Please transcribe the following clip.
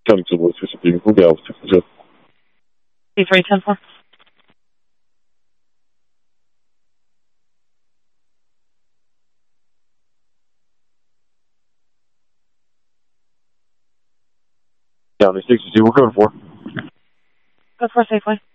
Come to with Josephine. Who else? Just C310-4. County 62. We're going for. Go for safely.